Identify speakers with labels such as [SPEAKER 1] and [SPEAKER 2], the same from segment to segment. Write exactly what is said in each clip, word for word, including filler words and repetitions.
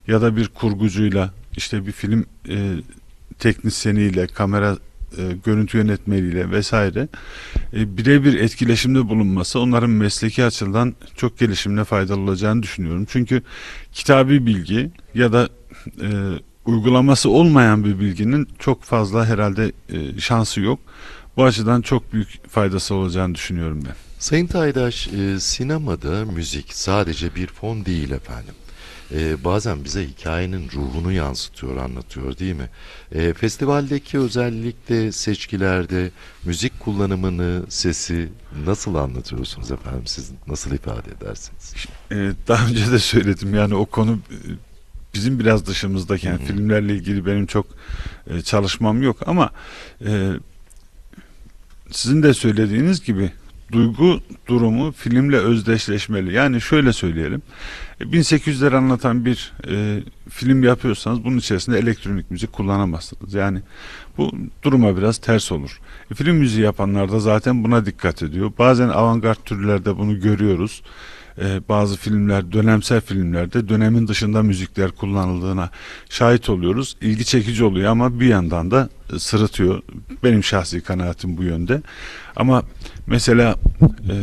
[SPEAKER 1] ya da bir kurgucuyla, işte bir film e, teknisyeniyle, kamera e, görüntü yönetmeniyle vesaire e, birebir etkileşimde bulunması onların mesleki açıdan çok gelişimine faydalı olacağını düşünüyorum. Çünkü kitabi bilgi ya da e, uygulaması olmayan bir bilginin çok fazla herhalde e, şansı yok. Bu açıdan çok büyük faydası olacağını düşünüyorum ben.
[SPEAKER 2] Sayın Taydaş, e, sinemada müzik sadece bir fon değil efendim. E, bazen bize hikayenin ruhunu yansıtıyor, anlatıyor değil mi? E, festivaldeki özellikle seçkilerde müzik kullanımını, sesi nasıl anlatıyorsunuz efendim? Siz nasıl ifade edersiniz?
[SPEAKER 1] E, daha önce de söyledim, yani o konu e, bizim biraz dışımızdaki,
[SPEAKER 2] Hı
[SPEAKER 1] yani
[SPEAKER 2] hı.
[SPEAKER 1] filmlerle ilgili benim çok e, çalışmam yok ama e, sizin de söylediğiniz gibi duygu durumu filmle özdeşleşmeli. Yani şöyle söyleyelim, e, bin sekiz yüzleri anlatan bir e, film yapıyorsanız bunun içerisinde elektronik müzik kullanamazsınız. Yani bu duruma biraz ters olur. E, film müziği yapanlar da zaten buna dikkat ediyor. Bazen avantgard türlerde bunu görüyoruz. E, bazı filmler, dönemsel filmlerde dönemin dışında müzikler kullanıldığına şahit oluyoruz. İlgi çekici oluyor ama bir yandan da e, sırıtıyor. Benim şahsi kanaatim bu yönde. Ama mesela e,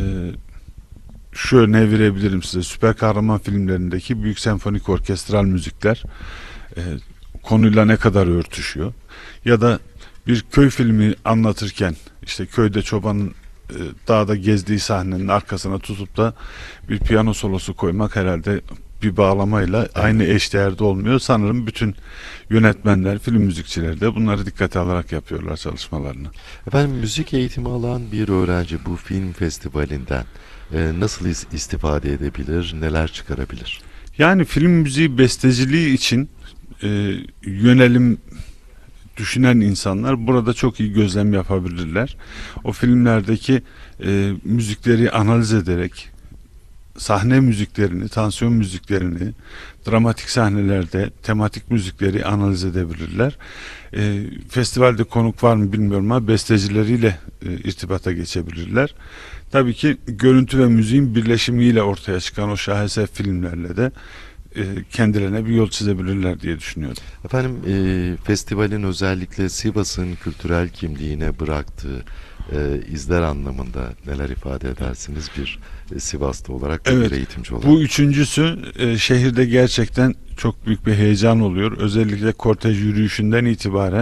[SPEAKER 1] şu örneği verebilirim size. Süper kahraman filmlerindeki büyük senfonik orkestral müzikler e, konuyla ne kadar örtüşüyor. Ya da bir köy filmi anlatırken işte köyde çobanın e, dağda gezdiği sahnenin arkasına tutup da bir piyano solosu koymak herhalde bir bağlamayla aynı eşdeğerde olmuyor. Sanırım bütün yönetmenler, film müzikçileri de bunları dikkate alarak yapıyorlar çalışmalarını.
[SPEAKER 2] Efendim, müzik eğitimi alan bir öğrenci bu film festivalinden e, nasıl is- istifade edebilir, neler çıkarabilir?
[SPEAKER 1] Yani film müziği besteciliği için e, yönelim düşünen insanlar burada çok iyi gözlem yapabilirler. O filmlerdeki e, müzikleri analiz ederek sahne müziklerini, tansiyon müziklerini, dramatik sahnelerde tematik müzikleri analiz edebilirler. E, festivalde konuk var mı bilmiyorum ama bestecileriyle e, irtibata geçebilirler. Tabii ki görüntü ve müziğin birleşimiyle ortaya çıkan o şaheser filmlerle de e, kendilerine bir yol çizebilirler diye düşünüyorum.
[SPEAKER 2] Efendim, e, festivalin özellikle Sivas'ın kültürel kimliğine bıraktığı e, izler anlamında neler ifade edersiniz bir e, Sivaslı olarak ve
[SPEAKER 1] Evet,
[SPEAKER 2] bir eğitimci olarak?
[SPEAKER 1] bu üçüncüsü e, şehirde gerçekten çok büyük bir heyecan oluyor. Özellikle kortej yürüyüşünden itibaren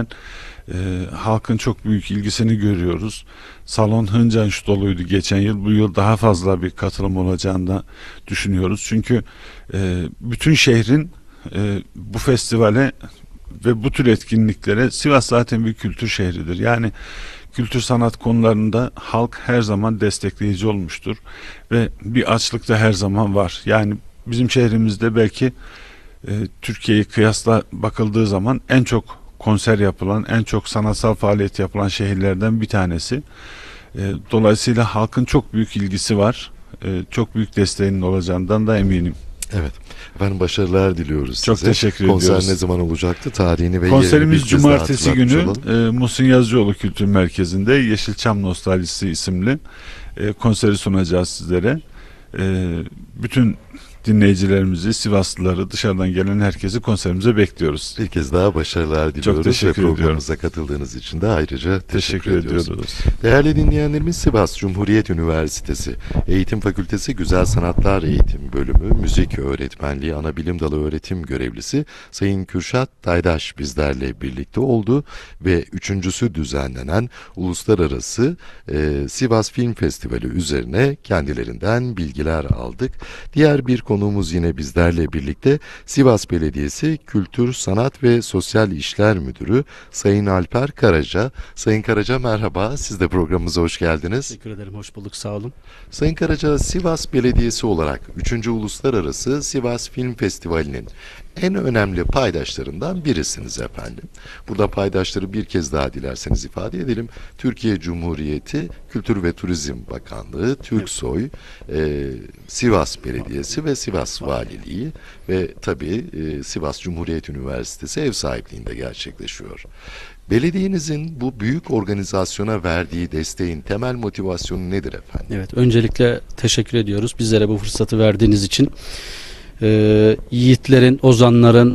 [SPEAKER 1] e, halkın çok büyük ilgisini görüyoruz. Salon hıncanç doluydu geçen yıl. Bu yıl daha fazla bir katılım olacağını da düşünüyoruz. Çünkü e, bütün şehrin e, bu festivale ve bu tür etkinliklere, Sivas zaten bir kültür şehridir. Yani kültür sanat konularında halk her zaman destekleyici olmuştur ve bir açlık da her zaman var. Yani bizim şehrimizde belki e, Türkiye'yi kıyasla bakıldığı zaman en çok konser yapılan, en çok sanatsal faaliyet yapılan şehirlerden bir tanesi. E, dolayısıyla halkın çok büyük ilgisi var. E, çok büyük desteğinin olacağından da eminim.
[SPEAKER 2] Evet. Efendim, başarılar diliyoruz
[SPEAKER 1] Çok
[SPEAKER 2] size.
[SPEAKER 1] teşekkür
[SPEAKER 2] Konser
[SPEAKER 1] ediyoruz.
[SPEAKER 2] ne zaman olacaktı? Tarihini ve yerini
[SPEAKER 1] Konserimiz
[SPEAKER 2] bir kez daha
[SPEAKER 1] cumartesi
[SPEAKER 2] hatırlatmış
[SPEAKER 1] günü
[SPEAKER 2] olalım.
[SPEAKER 1] e, Muhsin Yazıcıoğlu Kültür Merkezi'nde Yeşilçam Nostaljisi isimli e, konseri sunacağız sizlere. E, bütün dinleyicilerimizi, Sivaslıları, dışarıdan gelen herkesi konserimize bekliyoruz.
[SPEAKER 2] Bir kez daha başarılar diliyoruz ve
[SPEAKER 1] teşekkür ediyorum.
[SPEAKER 2] programımıza katıldığınız için de ayrıca teşekkür,
[SPEAKER 1] Teşekkür
[SPEAKER 2] ediyoruz.
[SPEAKER 1] ediyoruz.
[SPEAKER 2] Değerli dinleyenlerimiz, Sivas Cumhuriyet Üniversitesi Eğitim Fakültesi Güzel Sanatlar Eğitim Bölümü Müzik Öğretmenliği Anabilim Dalı Öğretim Görevlisi Sayın Kürşat Taydaş bizlerle birlikte oldu ve üçüncüsü düzenlenen Uluslararası e, Sivas Film Festivali üzerine kendilerinden bilgiler aldık. Diğer bir konuğumuz yine bizlerle birlikte Sivas Belediyesi Kültür, Sanat ve Sosyal İşler Müdürü Sayın Alper Karaca. Sayın Karaca, merhaba. Siz de programımıza hoş geldiniz.
[SPEAKER 3] Teşekkür ederim, hoş bulduk, sağ olun.
[SPEAKER 2] Sayın Karaca, Sivas Belediyesi olarak üçüncü Uluslararası Sivas Film Festivali'nin en önemli paydaşlarından birisiniz efendim. Burada paydaşları bir kez daha dilerseniz ifade edelim. Türkiye Cumhuriyeti Kültür ve Turizm Bakanlığı, TÜRKSOY, e, Sivas Belediyesi ve Sivas Valiliği ve tabii e, Sivas Cumhuriyet Üniversitesi ev sahipliğinde gerçekleşiyor. Belediyenizin bu büyük organizasyona verdiği desteğin temel motivasyonu nedir efendim?
[SPEAKER 3] Evet, öncelikle teşekkür ediyoruz bizlere bu fırsatı verdiğiniz için. Ee, yiğitlerin, ozanların